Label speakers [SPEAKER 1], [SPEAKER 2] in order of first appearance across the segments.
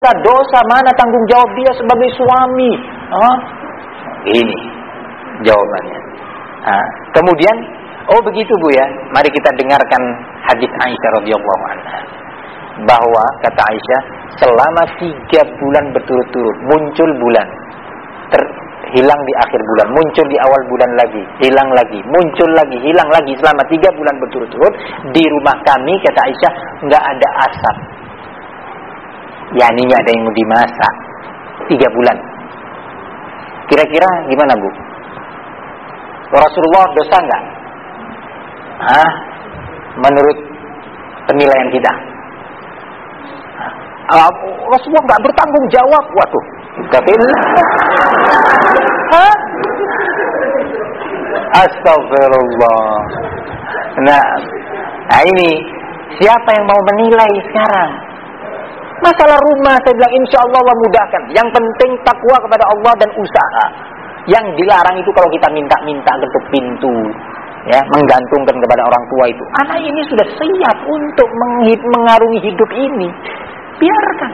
[SPEAKER 1] dosa, mana tanggung jawab dia sebagai suami? Ini jawabannya. Kemudian, begitu Bu ya. Mari kita dengarkan hadis Aisyah radhiyallahu anha. Bahwa kata Aisyah, selama 3 bulan berturut-turut muncul bulan, hilang di akhir bulan, muncul di awal bulan lagi, hilang lagi, muncul lagi, hilang lagi, selama 3 bulan berturut-turut di rumah kami, kata Aisyah, nggak ada asap. Yani nggak ada yang mau dimasak. 3 bulan. Kira-kira gimana Bu? Rasulullah dosa nggak? Menurut penilaian kita, Rasulullah nggak bertanggung jawab. Waduh, astagfirullah. Nah ini siapa yang mau menilai sekarang? Masalah rumah, saya bilang insya Allah Allah mudahkan. Yang penting takwa kepada Allah dan usaha. Yang dilarang itu kalau kita minta-minta ketuk pintu, ya, menggantungkan kepada orang tua itu. Anak ini sudah siap untuk mengarungi hidup ini. Biarkan.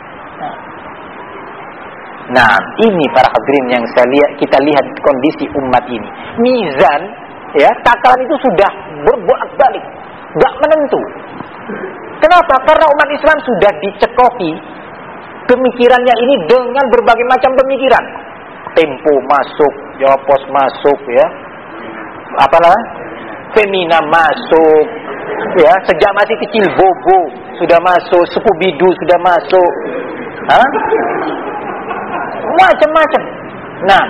[SPEAKER 1] Nah, ini para hadirin yang kita lihat kondisi umat ini. Mizan, ya, takaran itu sudah berbolak-balik, nggak menentu. Kenapa? Karena umat Islam sudah dicekoki pemikirannya ini dengan berbagai macam pemikiran. Tempo masuk, Jopos masuk, ya, Femina masuk, ya, sejak masih kecil Bobo sudah masuk, Scooby-Doo sudah masuk, macam-macam. Nah,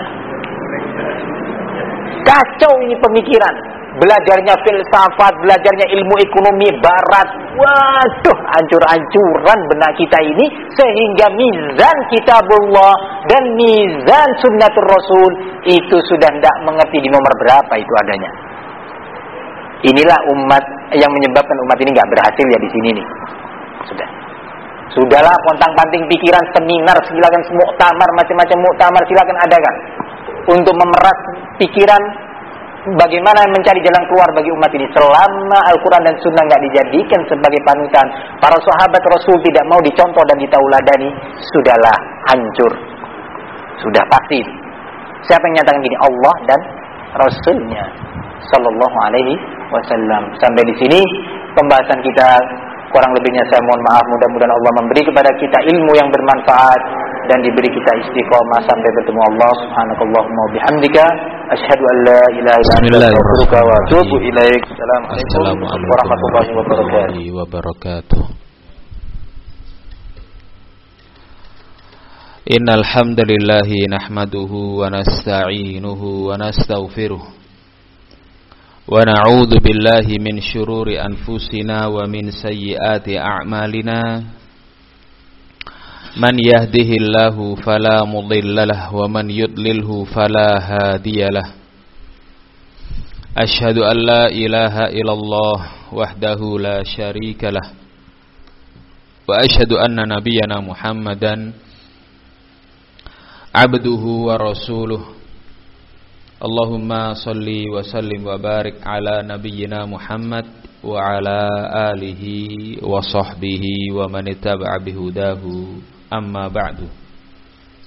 [SPEAKER 1] kacau ini pemikiran. Belajarnya filsafat, belajarnya ilmu ekonomi barat. Waduh, hancur-hancuran benak kita ini. Sehingga mizan kitabullah dan mizan sunnatul rasul itu sudah tidak mengerti di nomor berapa itu adanya. Inilah umat yang menyebabkan umat ini nggak berhasil ya di sini nih. Sudahlah, pontang-panting pikiran, seminar, silakan muktamar, macam-macam muktamar silakan adakan untuk memeras pikiran. Bagaimana mencari jalan keluar bagi umat ini selama Al-Quran dan Sunnah nggak dijadikan sebagai panutan, para sahabat Rasul tidak mau dicontoh dan ditauladani, sudahlah hancur, sudah pasti. Siapa yang nyatakan gini? Allah dan Rasulnya Sallallahu Alaihi Wasallam. Sampai di sini pembahasan kita. Kurang lebihnya saya mohon maaf. Mudah-mudahan Allah memberi kepada kita ilmu yang bermanfaat dan diberi kita istiqomah sampai bertemu Allah Subhanakallahumma wa bihamdika asyhadu an la ilaha illa anta astaghfiruka wa atubu ilaik. Assalamualaikum warahmatullahi wabarakatuh. Innal hamdalillah nahmaduhu wa nasta'inuhu wa nastaghfiruh. ونعوذ بالله من شرور أنفسنا ومن سيئات أعمالنا من يهده الله فلا مضل له ومن يضلله فلا هادي له أشهد أن لا إله إلا الله وحده لا شريك له وأشهد أن نبينا محمدا عبده ورسوله Allahumma salli wa sallim wa barik ala nabiyyina Muhammad wa ala alihi wa sahbihi wa man ittaba'a bihudahu amma ba'du.